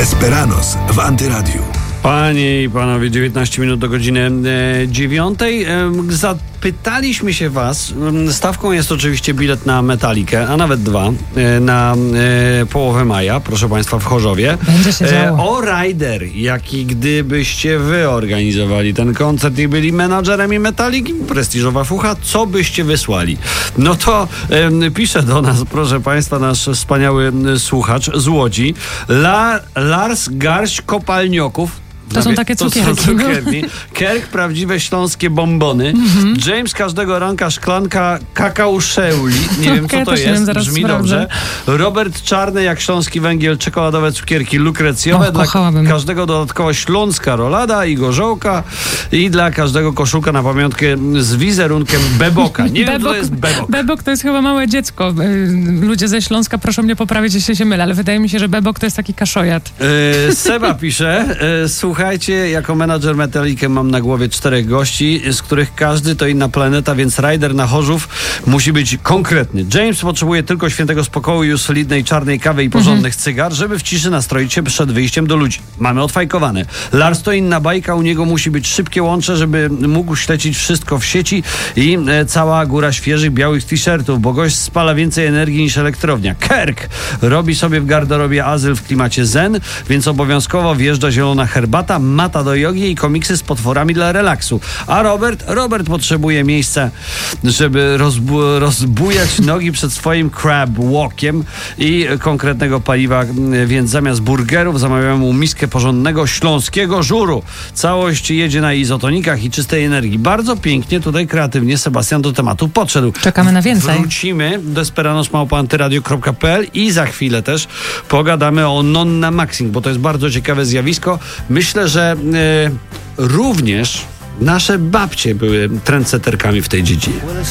Desperados w Antyradiu. Panie i panowie, 19 minut do godziny 9. Zapytaliśmy się was, stawką jest oczywiście bilet na Metalikę, a nawet 2, na połowę maja, proszę państwa, w Chorzowie. Będzie się działo. O Rider, jaki gdybyście wy organizowali ten koncert i byli menadżerem i Metaliki, prestiżowa fucha, co byście wysłali? No to pisze do nas, proszę państwa, nasz wspaniały słuchacz z Łodzi, Lars Garść Kopalnioków. To są takie cukierki. Kerk, prawdziwe śląskie bombony. James, każdego ranka szklanka kakauszeruli. Nie wiem, co to jest. Brzmi dobrze. Robert, czarny jak śląski węgiel, czekoladowe cukierki lukrecjowe. Dla każdego dodatkowo śląska rolada i gorzołka. I dla każdego koszulka na pamiątkę z wizerunkiem beboka. Nie wiem, co to jest bebok. Bebok to jest chyba małe dziecko. Ludzie ze Śląska proszą mnie poprawić, jeśli się mylę, ale wydaje mi się, że bebok to jest taki kaszojat. Seba pisze, słuchajcie, jako menadżer Metalikę mam na głowie 4 gości, z których każdy to inna planeta, więc Rider na Chorzów musi być konkretny. James potrzebuje tylko świętego spokoju, solidnej czarnej kawy i porządnych cygar, żeby w ciszy nastroić się przed wyjściem do ludzi. Mamy odfajkowane. Lars to inna bajka, u niego musi być szybkie łącze, żeby mógł śledzić wszystko w sieci i cała góra świeżych, białych t-shirtów, bo gość spala więcej energii niż elektrownia. Kerk robi sobie w garderobie azyl w klimacie zen, więc obowiązkowo wjeżdża zielona herbata, mata do jogi i komiksy z potworami dla relaksu. A Robert potrzebuje miejsca, żeby rozbujać nogi przed swoim crab walkiem i konkretnego paliwa, więc zamiast burgerów zamawiamy mu miskę porządnego śląskiego żuru. Całość jedzie na izotonikach i czystej energii. Bardzo pięknie, tutaj kreatywnie Sebastian do tematu podszedł. Czekamy na więcej. Wrócimy do desperados@antyradio.pl i za chwilę też pogadamy o Nonna Maxing, bo to jest bardzo ciekawe zjawisko. Myślę, że również nasze babcie były trendsetterkami w tej dziedzinie.